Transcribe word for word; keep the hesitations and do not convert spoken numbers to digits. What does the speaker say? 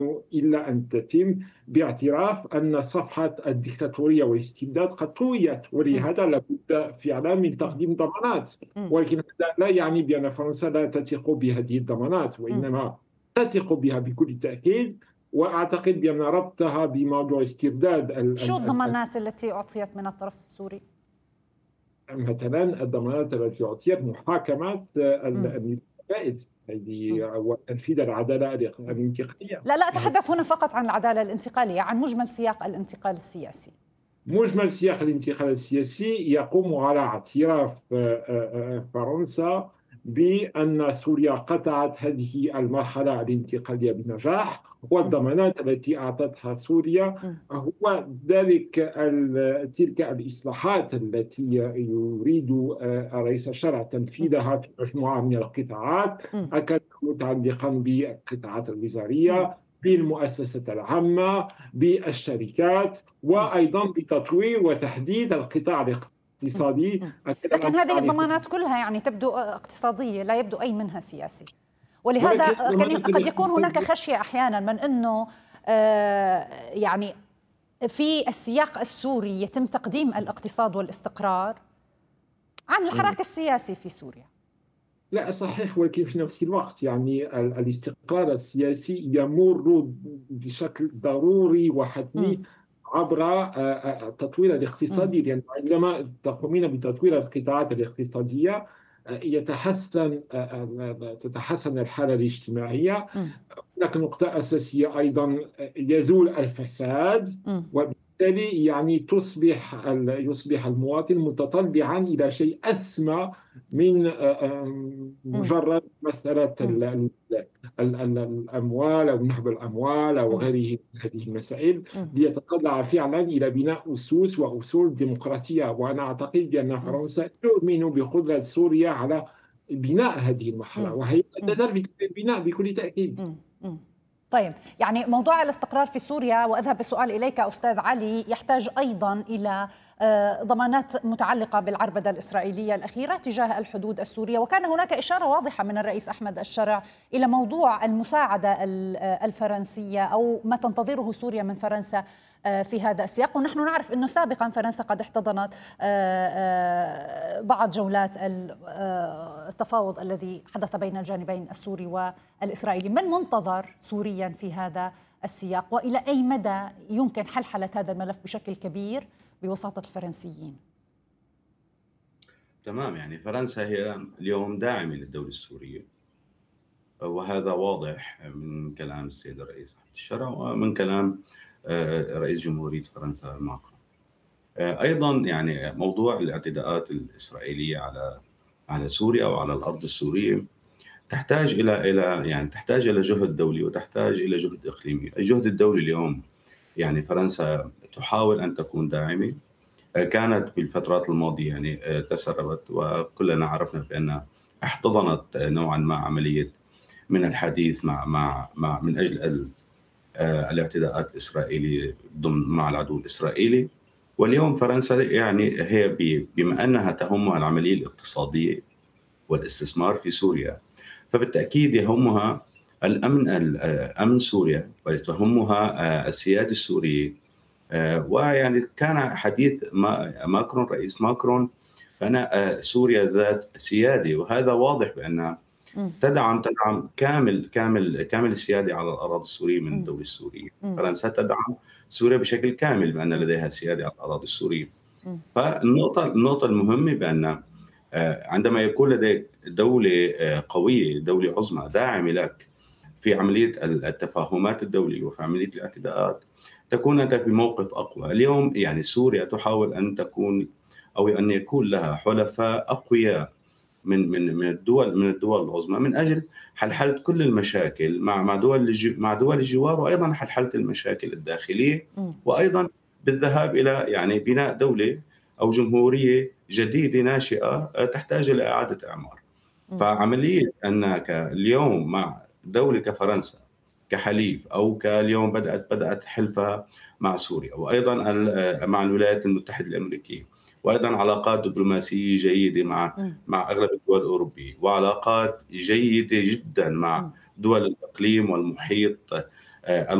إلا أن تتم باعتراف أن صفحة الديكتاتورية والاستبداد قد طويت، إمم، ولهذا لابد فعلا من إمم، تقديم ضمانات. إمم، ولكن هذا لا يعني بأن فرنسا لا تثق بهذه الضمانات، إمم. وإنما تثق بها بكل تأكيد. وأعتقد بأن ربطها بموضوع استبداد ال شو ال ال الضمانات التي أُعطيت من الطرف السوري؟ مثلا الضمانات التي أعطيت محاكمة ال- إمم، النظام البائد، هذه إمم، وتنفيذ العدالة إمم. الانتقالية. لا، لا أتحدث هنا فقط عن العدالة الانتقالية، عن مجمل سياق الانتقال السياسي. مجمل سياق الانتقال السياسي يقوم على اعتراف آه، آه، آه، فرنسا بأن سوريا قطعت هذه المرحلة الانتقالية بنجاح، إمم، والضمانات التي أعطتها سوريا إمم، هو ذلك ال- تلك الإصلاحات التي يريد آه، رئيس الشرع إمم، تنفيذها في مجموعة من القطاعات، إمم، أكاد متعلقا بالقطاعات إمم، الوزارية، بالمؤسسة العامة، بالشركات، إمم، وأيضا بتطوير وتحديد القطاع إمم، الاقتصادي. إمم. أكد لكن الأمر هذه عليه. الضمانات كلها يعني تبدو اقتصادية، لا يبدو أي منها سياسي. ولهذا ولكن كان الضمانات قد يكون هناك الاقتصادية خشية أحيانًا من إنه آآ يعني في السياق السوري يتم تقديم الاقتصاد والاستقرار عن الحراك السياسي في سوريا. لا صحيح، ولكن في نفس الوقت يعني ال- الاستقرار السياسي يمر بشكل ضروري إمم، وحتمي عبر آه، آه، التطوير إمم، الاقتصادي، لأن عندما تقومين بتطوير القطاعات الاقتصادية آه، يتحسن آه، آه، تتحسن الحالة الاجتماعية. إمم، هناك نقطة أساسية أيضا، يزول الفساد، إمم، وبالتالي يعني تصبح ال- يصبح المواطن متطلعا إلى شيء أسمى من آه، آم، إمم، مجرد مسألة إمم، ال- ال- ال- ال- الأموال أو نهب الأموال أو إمم، غيره من هذه المسائل، إمم، ليتطلع فعلا إلى بناء أسس وأصول ديمقراطية. وأنا أعتقد بأن إمم، فرنسا تؤمن بقدرة سوريا على بناء هذه المرحلة، إمم، وهي إمم. تدرج البناء بكل تأكيد. إمم، إمم. طيب، يعني موضوع الاستقرار في سوريا، وأذهب بالسؤال إليك أستاذ علي، يحتاج أيضًا إلى آآ ضمانات متعلقة بالعربدة الإسرائيلية الأخيرة تجاه الحدود السورية، وكان هناك إشارة واضحة من الرئيس أحمد الشرع إلى موضوع المساعدة ال آآ الفرنسية أو ما تنتظره سوريا من فرنسا آآ في هذا السياق، ونحن نعرف أنه سابقًا فرنسا قد احتضنت آآ آآ بعض جولات ال آآ التفاوض الذي حدث بين الجانبين السوري والإسرائيلي. من منتظر سوريا في هذا السياق، وإلى أي مدى يمكن حلحلة هذا الملف بشكل كبير بوساطة الفرنسيين؟ تمام، يعني فرنسا هي اليوم داعمة للدولة السورية، وهذا واضح من كلام السيد الرئيس أحمد الشرع ومن كلام آه، رئيس جمهورية فرنسا ماكرون. آه، أيضا يعني موضوع الاعتداءات الإسرائيلية على على سوريا وعلى الأرض السورية تحتاج إلى إلى يعني تحتاج إلى جهد دولي وتحتاج إلى جهد إقليمي. الجهد الدولي اليوم يعني فرنسا تحاول أن تكون داعمة، كانت بالفترات الماضية يعني تسربت، وكلنا عرفنا بأن احتضنت نوعا ما عملية من الحديث مع مع مع من أجل ال- الاعتداءات الإسرائيلية ضمن مع العدو الإسرائيلي. واليوم فرنسا يعني هي ب- بما أنها تهمها العملية الاقتصادية والاستثمار في سوريا، فبالتأكيد يهمها الأمن أمن سوريا، وتهمها السيادة السورية. آه، ويعني كان حديث ما- ماكرون رئيس ماكرون بأن آه، سوريا ذات سيادة، وهذا واضح بأنها مم. تدعم تدعم كامل كامل كامل السيادة على الأراضي السورية من مم. الدولة السورية. مم. فرنسا تدعم سوريا بشكل كامل بأن لديها سيادة على الأراضي السورية. مم. فالنقطة النقطة المهمة بأن آه، عندما يكون لديك دولة آه، قوية، دولة عظمى داعمة لك في عملية التفاهمات الدولية وفي عملية الاعتداءات، تكون أنت بموقف أقوى. اليوم يعني سوريا تحاول أن تكون أو أن يكون لها حلفاء أقوياء من من من الدول من الدول العظمى من أجل حلحلة كل المشاكل مع مع دول الج- مع دول الجوار، وأيضا حلحلة المشاكل الداخلية، مم. وأيضا بالذهاب إلى يعني بناء دولة أو جمهورية جديدة ناشئة آه، تحتاج إلى إعادة إعمار. مم. فعملية أنك اليوم مع دولة كفرنسا كحليف، أو كاليوم بدأت بدأت حلفها مع سوريا، وأيضا ال- مع الولايات المتحدة الأمريكية، وأيضا علاقات دبلوماسية جيدة مع مم. مع أغلب الدول الأوروبية، وعلاقات جيدة جدا مع مم. دول الإقليم والمحيط آه،